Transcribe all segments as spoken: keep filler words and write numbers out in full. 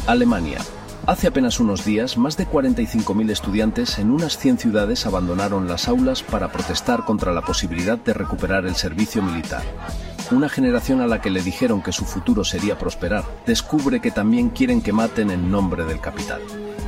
Alemania. Hace apenas unos días, más de cuarenta y cinco mil estudiantes en unas cien ciudades abandonaron las aulas para protestar contra la posibilidad de recuperar el servicio militar. Una generación a la que le dijeron que su futuro sería prosperar, descubre que también quieren que maten en nombre del capital.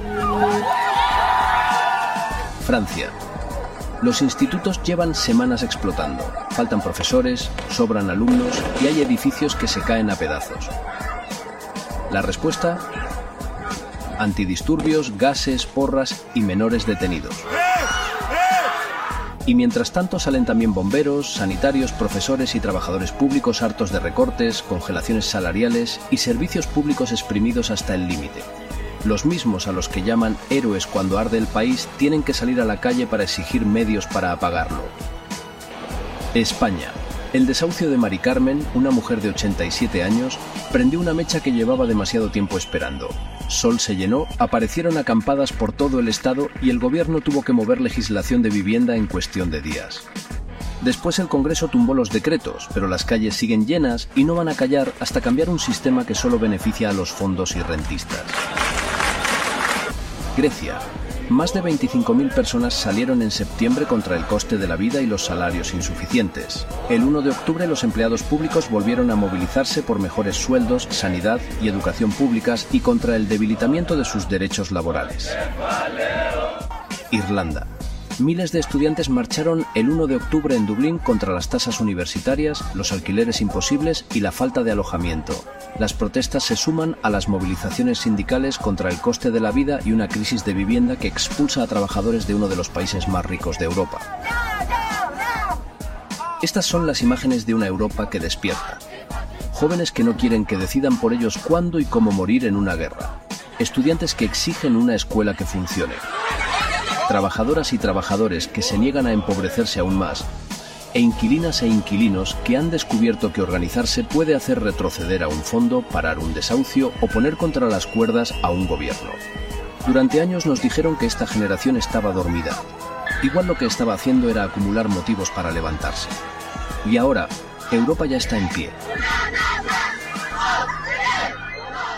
Francia. Los institutos llevan semanas explotando. Faltan profesores, sobran alumnos y hay edificios que se caen a pedazos. La respuesta: antidisturbios, gases, porras y menores detenidos. Y mientras tanto salen también bomberos, sanitarios, profesores y trabajadores públicos hartos de recortes, congelaciones salariales y servicios públicos exprimidos hasta el límite. Los mismos a los que llaman héroes cuando arde el país tienen que salir a la calle para exigir medios para apagarlo. España. El desahucio de Mari Carmen, una mujer de ochenta y siete años, prendió una mecha que llevaba demasiado tiempo esperando. Sol se llenó, aparecieron acampadas por todo el estado y el gobierno tuvo que mover legislación de vivienda en cuestión de días. Después el Congreso tumbó los decretos, pero las calles siguen llenas y no van a callar hasta cambiar un sistema que solo beneficia a los fondos y rentistas. Grecia. Más de veinticinco mil personas salieron en septiembre contra el coste de la vida y los salarios insuficientes. El uno de octubre los empleados públicos volvieron a movilizarse por mejores sueldos, sanidad y educación públicas y contra el debilitamiento de sus derechos laborales. Irlanda. Miles de estudiantes marcharon el uno de octubre en Dublín contra las tasas universitarias, los alquileres imposibles y la falta de alojamiento. Las protestas se suman a las movilizaciones sindicales contra el coste de la vida y una crisis de vivienda que expulsa a trabajadores de uno de los países más ricos de Europa. Estas son las imágenes de una Europa que despierta. Jóvenes que no quieren que decidan por ellos cuándo y cómo morir en una guerra. Estudiantes que exigen una escuela que funcione. Trabajadoras y trabajadores que se niegan a empobrecerse aún más, e inquilinas e inquilinos que han descubierto que organizarse puede hacer retroceder a un fondo, parar un desahucio o poner contra las cuerdas a un gobierno. Durante años nos dijeron que esta generación estaba dormida. Igual lo que estaba haciendo era acumular motivos para levantarse. Y ahora, Europa ya está en pie.